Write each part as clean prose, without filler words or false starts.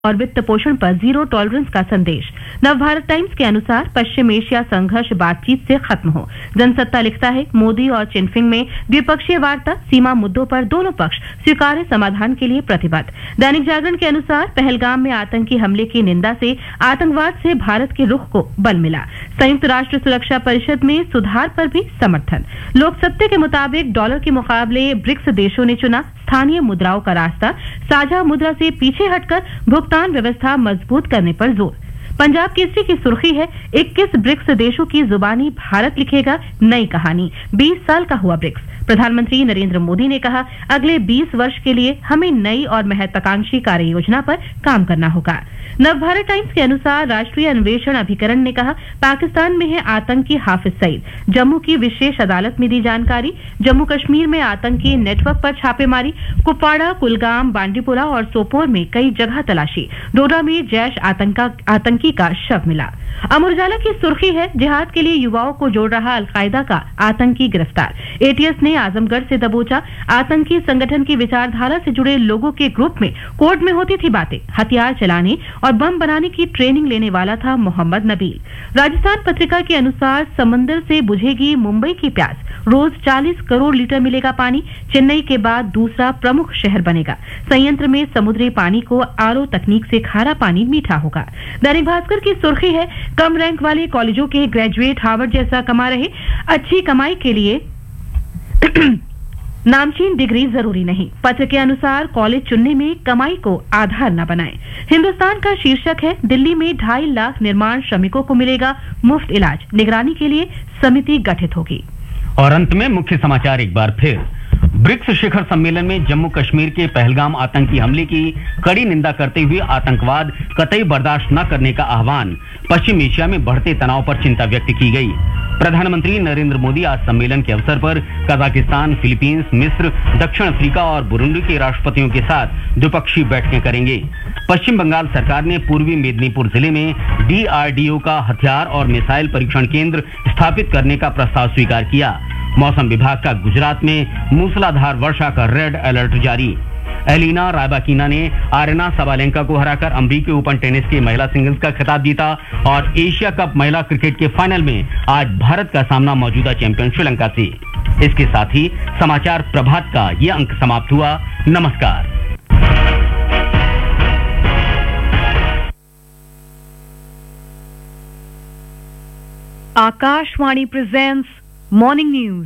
और वित्त पोषण पर जीरो टॉलरेंस का संदेश। नवभारत टाइम्स के अनुसार पश्चिम एशिया संघर्ष बातचीत से खत्म हो। जनसत्ता लिखता है मोदी और चिनफिंग में द्विपक्षीय वार्ता, सीमा मुद्दों पर दोनों पक्ष स्वीकार्य समाधान के लिए प्रतिबद्ध। दैनिक जागरण के अनुसार पहलगाम में आतंकी हमले की निंदा से आतंकवाद से भारत के रुख को बल मिला। संयुक्त राष्ट्र सुरक्षा परिषद में सुधार पर भी समर्थन। लोकसत्ते के मुताबिक डॉलर के मुकाबले ब्रिक्स देशों ने चुना स्थानीय मुद्राओं का रास्ता, साझा मुद्रा से पीछे हटकर भुगतान व्यवस्था मजबूत करने पर जोर। पंजाब केसरी की सुर्खी है 21 ब्रिक्स देशों की जुबानी भारत लिखेगा नई कहानी। 20 साल का हुआ ब्रिक्स। प्रधानमंत्री नरेंद्र मोदी ने कहा अगले 20 वर्ष के लिए हमें नई और महत्वाकांक्षी कार्य योजना पर काम करना होगा। नवभारत टाइम्स के अनुसार राष्ट्रीय अन्वेषण अभिकरण ने कहा पाकिस्तान में है आतंकी हाफिज सईद। जम्मू की विशेष अदालत में दी जानकारी। जम्मू कश्मीर में आतंकी नेटवर्क पर छापेमारी। कुपवाड़ा, कुलगाम, बांडीपुरा और सोपोर में कई जगह तलाशी। डोडा में जैश आतंकी का शव मिला। अमर उजाला की सुर्खी है जिहाद के लिए युवाओं को जोड़ रहा अलकायदा का आतंकी गिरफ्तार। एटीएस ने आजमगढ़ से दबोचा। आतंकी संगठन की विचारधारा से जुड़े लोगों के ग्रुप में कोर्ट में होती थी बातें। हथियार चलाने और बम बनाने की ट्रेनिंग लेने वाला था मोहम्मद नबील। राजस्थान पत्रिका के अनुसार समंदर से बुझेगी मुंबई की प्यास। रोज 40 करोड़ लीटर मिलेगा पानी। चेन्नई के बाद दूसरा प्रमुख शहर बनेगा। संयंत्र में समुद्री पानी को आरओ तकनीक से खारा पानी मीठा होगा। दैनिक भास्कर की सुर्खी है कम रैंक वाले कॉलेजों के ग्रेजुएट हार्वर्ड जैसा कमा रहे। अच्छी कमाई के लिए नामचीन डिग्री जरूरी नहीं। पत्र के अनुसार कॉलेज चुनने में कमाई को आधार न बनाएं। हिंदुस्तान का शीर्षक है दिल्ली में 2.5 लाख निर्माण श्रमिकों को मिलेगा मुफ्त इलाज। निगरानी के लिए समिति गठित होगी। और अंत में मुख्य समाचार एक बार फिर। ब्रिक्स शिखर सम्मेलन में जम्मू कश्मीर के पहलगाम आतंकी हमले की कड़ी निंदा करते हुए आतंकवाद कतई बर्दाश्त न करने का आह्वान। पश्चिम एशिया में बढ़ते तनाव पर चिंता व्यक्त की गई। प्रधानमंत्री नरेंद्र मोदी आज सम्मेलन के अवसर पर कजाकिस्तान, फिलीपींस, मिस्र, दक्षिण अफ्रीका और बुरुंडी के राष्ट्रपतियों के साथ द्विपक्षीय बैठकें करेंगे। पश्चिम बंगाल सरकार ने पूर्वी मेदिनीपुर जिले में डीआरडीओ का हथियार और मिसाइल परीक्षण केंद्र स्थापित करने का प्रस्ताव स्वीकार किया। मौसम विभाग का गुजरात में मूसलाधार वर्षा का रेड अलर्ट जारी। एलिना रायबाकिना ने आरेना सबालेंका को हराकर अमेरिकी ओपन टेनिस के महिला सिंगल्स का खिताब जीता। और एशिया कप महिला क्रिकेट के फाइनल में आज भारत का सामना मौजूदा चैंपियन श्रीलंका से। इसके साथ ही समाचार प्रभात का ये अंक समाप्त हुआ। नमस्कार। Akashvani presents morning news.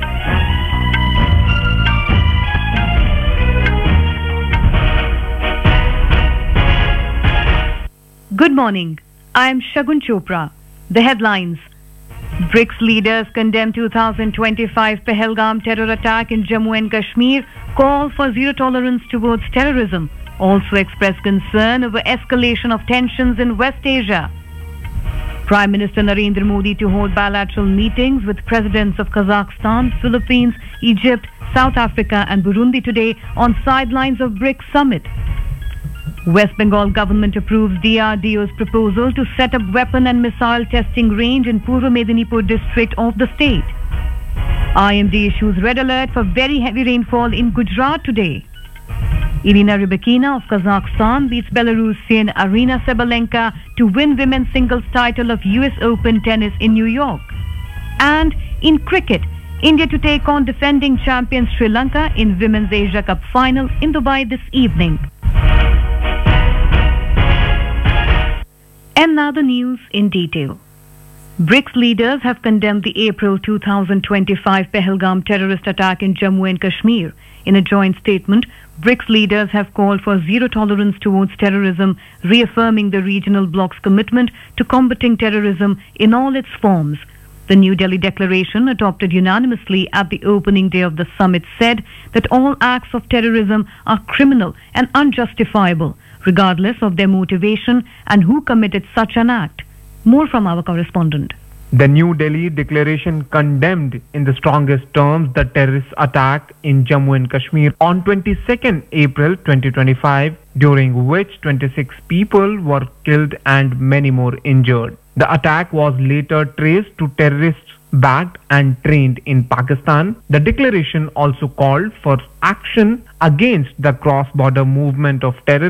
Good morning. I am Shagun Chopra. The headlines. BRICS leaders condemn 2025 Pahalgam terror attack in Jammu and Kashmir, call for zero tolerance towards terrorism. Also express concern over escalation of tensions in West Asia. Prime Minister Narendra Modi to hold bilateral meetings with presidents of Kazakhstan, Philippines, Egypt, South Africa and Burundi today on sidelines of BRICS summit. West Bengal government approves DRDO's proposal to set up weapon and missile testing range in Purva Medinipur district of the state. IMD issues red alert for very heavy rainfall in Gujarat today. Irina Rybakina of Kazakhstan beats Belarusian Arina Sabalenka to win women's singles title of US Open tennis in New York. And in cricket, India to take on defending champions Sri Lanka in Women's Asia Cup final in Dubai this evening. And now the news in detail. BRICS leaders have condemned the April 2025 Pahalgam terrorist attack in Jammu and Kashmir. In a joint statement, BRICS leaders have called for zero tolerance towards terrorism, reaffirming the regional bloc's commitment to combating terrorism in all its forms. The New Delhi Declaration, adopted unanimously at the opening day of the summit, said that all acts of terrorism are criminal and unjustifiable, regardless of their motivation and who committed such an act. More from our correspondent. The New Delhi Declaration condemned in the strongest terms the terrorist attack in Jammu and Kashmir on 22nd April 2025, during which 26 people were killed and many more injured. The attack was later traced to terrorists backed and trained in Pakistan. The declaration also called for action against the cross-border movement of terrorists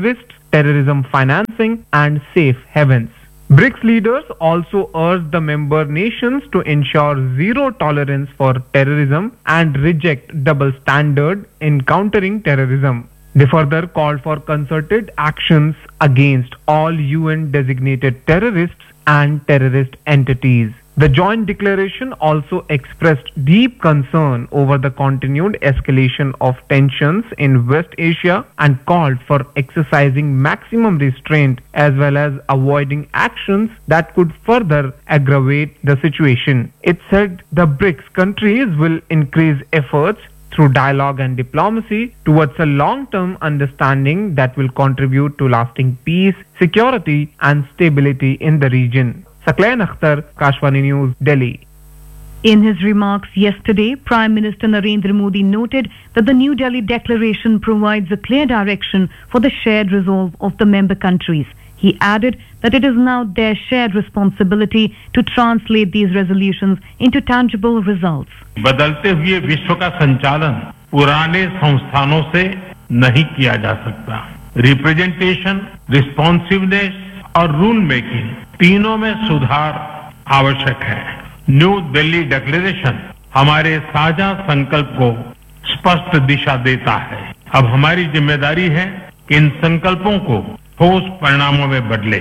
terrorism financing, and safe havens. BRICS leaders also urged the member nations to ensure zero tolerance for terrorism and reject double standard in countering terrorism. They further called for concerted actions against all UN designated terrorists and terrorist entities. The joint declaration also expressed deep concern over the continued escalation of tensions in West Asia and called for exercising maximum restraint as well as avoiding actions that could further aggravate the situation. It said the BRICS countries will increase efforts through dialogue and diplomacy towards a long-term understanding that will contribute to lasting peace, security and stability in the region. Saqlain Akhtar, Kashwani News, Delhi. In his remarks yesterday, Prime Minister Narendra Modi noted that the New Delhi Declaration provides a clear direction for the shared resolve of the member countries. He added that it is now their shared responsibility to translate these resolutions into tangible results. बदलते हुए विश्व का संचालन पुराने संस्थानों से नहीं किया जा सकता। रिप्रेजेंटेशन, रिस्पॉन्सिवनेस और रूल मेकिंग तीनों में सुधार आवश्यक है। न्यू दिल्ली डिक्लेरेशन हमारे साझा संकल्प को स्पष्ट दिशा देता है। अब हमारी जिम्मेदारी है कि इन संकल्पों को ठोस परिणामों में बदले।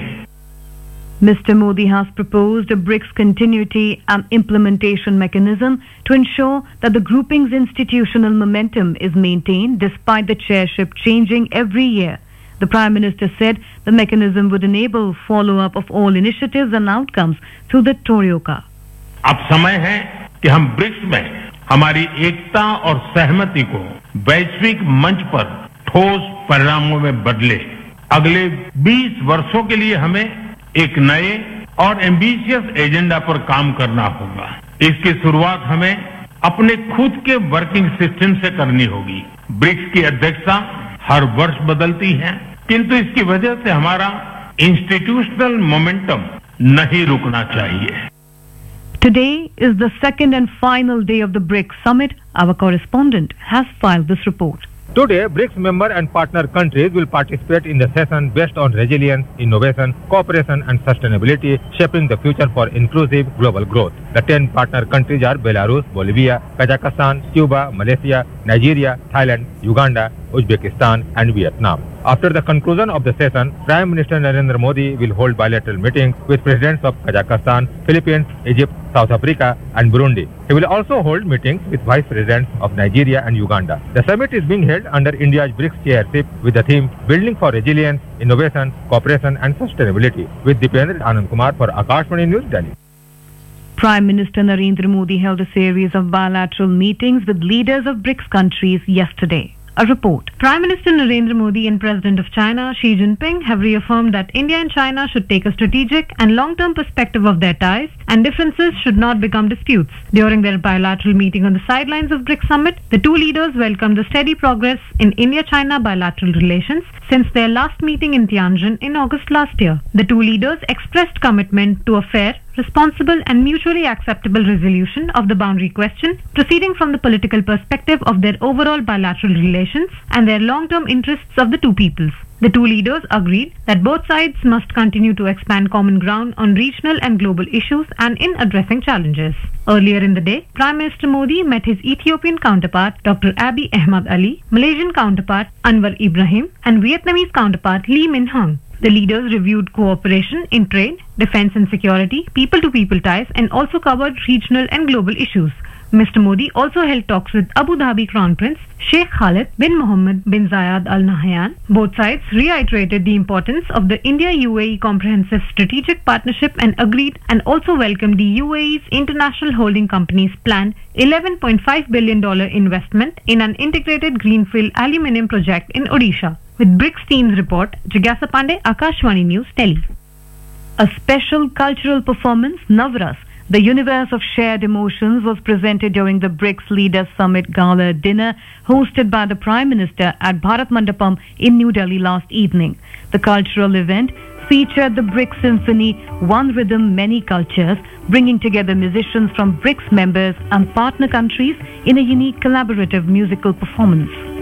Mr. Modi has proposed a BRICS continuity and implementation mechanism to ensure that the grouping's institutional momentum is maintained despite the chairship changing every year. The Prime Minister said the mechanism would enable follow-up of all initiatives and outcomes through the TORIOCA. अब समय है कि हम BRICS में हमारी एकता और सहमति को वैश्विक मंच पर ठोस परिणामों में बदले। अगले 20 वर्षों के लिए हमें एक नए और एम्बिशियस एजेंडा पर काम करना होगा। इसकी शुरुआत हमें अपने खुद के वर्किंग सिस्टम से करनी होगी। ब्रिक्स की अध्यक्षता हर वर्ष बदलती है, किंतु इसकी वजह से हमारा इंस्टीट्यूशनल मोमेंटम नहीं रुकना चाहिए। Today is the second and final day of the BRICS summit. Our correspondent has filed this report. Today, BRICS member and partner countries will participate in the session based on resilience, innovation, cooperation and sustainability, shaping the future for inclusive global growth. The 10 partner countries are Belarus, Bolivia, Kazakhstan, Cuba, Malaysia, Nigeria, Thailand, Uganda, Uzbekistan and Vietnam. After the conclusion of the session, Prime Minister Narendra Modi will hold bilateral meetings with presidents of Kazakhstan, Philippines, Egypt, South Africa and Burundi. He will also hold meetings with vice presidents of Nigeria and Uganda. The summit is being held under India's BRICS chairship with the theme Building for Resilience, Innovation, Cooperation and Sustainability. With Dipendra Anand Kumar for Akashvani News, Delhi. Prime Minister Narendra Modi held a series of bilateral meetings with leaders of BRICS countries yesterday. A report. Prime Minister Narendra Modi and President of China Xi Jinping have reaffirmed that India and China should take a strategic and long-term perspective of their ties and differences should not become disputes. During their bilateral meeting on the sidelines of BRICS summit, the two leaders welcomed the steady progress in India-China bilateral relations since their last meeting in Tianjin in August last year. The two leaders expressed commitment to a fair, responsible and mutually acceptable resolution of the boundary question, proceeding from the political perspective of their overall bilateral relations and their long-term interests of the two peoples. The two leaders agreed that both sides must continue to expand common ground on regional and global issues and in addressing challenges. Earlier in the day, Prime Minister Modi met his Ethiopian counterpart Dr. Abiy Ahmed Ali, Malaysian counterpart Anwar Ibrahim and Vietnamese counterpart Lee Min Hung. The leaders reviewed cooperation in trade, defense and security, people-to-people ties and also covered regional and global issues. Mr. Modi also held talks with Abu Dhabi Crown Prince Sheikh Khalid bin Mohammed bin Zayed Al Nahyan. Both sides reiterated the importance of the India-UAE Comprehensive Strategic Partnership and agreed and also welcomed the UAE's international holding company's planned $11.5 billion investment in an integrated greenfield aluminium project in Odisha. With BRICS Team's report, Jigyasa Pandey, Akashvani News, Delhi. A special cultural performance, Navras, the universe of shared emotions, was presented during the BRICS Leaders Summit Gala dinner hosted by the Prime Minister at Bharat Mandapam in New Delhi last evening. The cultural event featured the BRICS Symphony, One Rhythm, Many Cultures, bringing together musicians from BRICS members and partner countries in a unique collaborative musical performance.